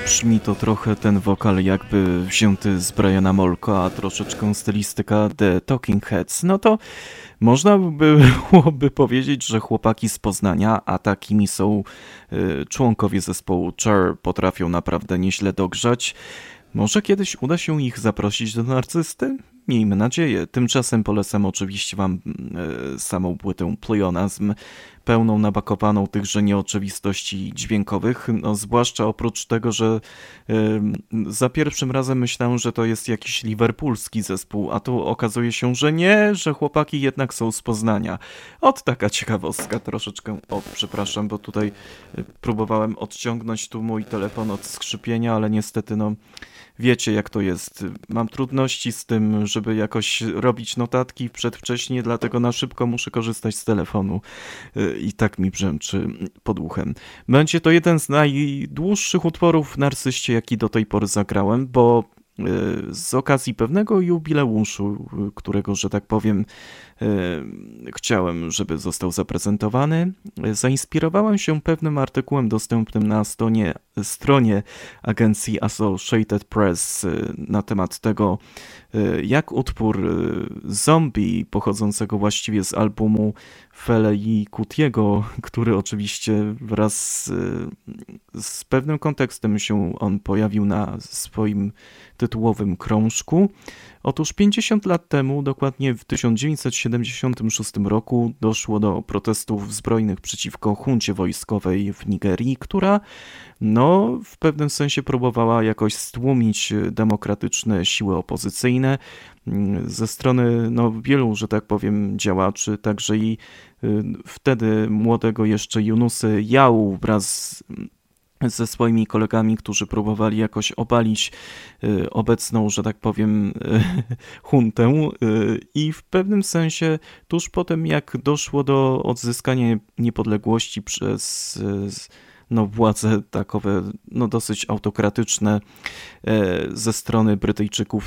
Brzmi to trochę ten wokal jakby wzięty z Briana Molko, a troszeczkę stylistyka The Talking Heads. No to można byłoby powiedzieć, że chłopaki z Poznania, a takimi są członkowie zespołu Cher, potrafią naprawdę nieźle dogrzać. Może kiedyś uda się ich zaprosić do Narcysty? Miejmy nadzieję. Tymczasem polecam oczywiście wam samą płytę Pleonazm, pełną nabakowaną tychże nieoczywistości dźwiękowych, no, zwłaszcza oprócz tego, że za pierwszym razem myślałem, że to jest jakiś liverpoolski zespół, a tu okazuje się, że nie, że chłopaki jednak są z Poznania. Taka ciekawostka troszeczkę. Przepraszam, bo tutaj próbowałem odciągnąć tu mój telefon od skrzypienia, ale niestety no wiecie jak to jest. Mam trudności z tym, żeby jakoś robić notatki przedwcześnie, dlatego na szybko muszę korzystać z telefonu. I tak mi brzęczy pod uchem. Będzie to jeden z najdłuższych utworów w Narcyście, jaki do tej pory zagrałem, bo z okazji pewnego jubileuszu, którego, że tak powiem, chciałem, żeby został zaprezentowany, zainspirowałem się pewnym artykułem dostępnym na stronie agencji Associated Press na temat tego, jak utwór Zombie, pochodzącego właściwie z albumu Fele i Kutiego, który oczywiście wraz z pewnym kontekstem się on pojawił na swoim tytułowym krążku. Otóż 50 lat temu, dokładnie w 1976 roku, doszło do protestów zbrojnych przeciwko huncie wojskowej w Nigerii, która w pewnym sensie próbowała jakoś stłumić demokratyczne siły opozycyjne ze strony wielu, że tak powiem, działaczy, także i wtedy młodego jeszcze Yunusy Jału wraz ze swoimi kolegami, którzy próbowali jakoś obalić obecną, że tak powiem, huntę i w pewnym sensie tuż po tym, jak doszło do odzyskania niepodległości przez władze takowe dosyć autokratyczne ze strony Brytyjczyków w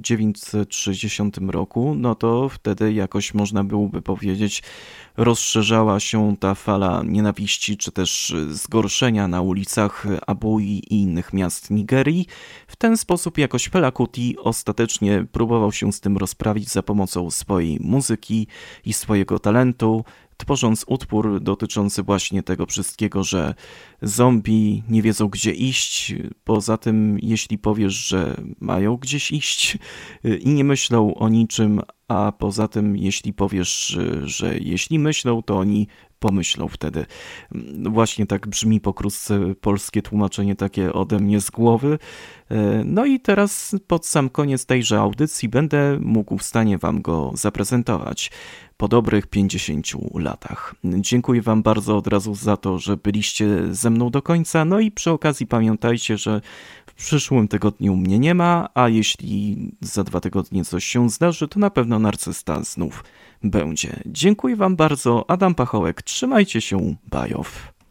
1960 roku, to wtedy jakoś można byłoby powiedzieć rozszerzała się ta fala nienawiści czy też zgorszenia na ulicach Abui i innych miast Nigerii. W ten sposób jakoś Fela Kuti ostatecznie próbował się z tym rozprawić za pomocą swojej muzyki i swojego talentu, tworząc utwór dotyczący właśnie tego wszystkiego, że zombie nie wiedzą gdzie iść, poza tym jeśli powiesz, że mają gdzieś iść i nie myślą o niczym, a poza tym jeśli powiesz, że jeśli myślą, to oni pomyślą wtedy. Właśnie tak brzmi pokrótce polskie tłumaczenie takie ode mnie z głowy. No i teraz pod sam koniec tejże audycji będę mógł w stanie wam go zaprezentować po dobrych 50 latach. Dziękuję wam bardzo od razu za to, że byliście ze mną do końca. No i przy okazji pamiętajcie, że w przyszłym tygodniu mnie nie ma, a jeśli za 2 tygodnie coś się zdarzy, to na pewno Narcysta znów będzie. Dziękuję wam bardzo. Adam Pachołek. Trzymajcie się. Bajow.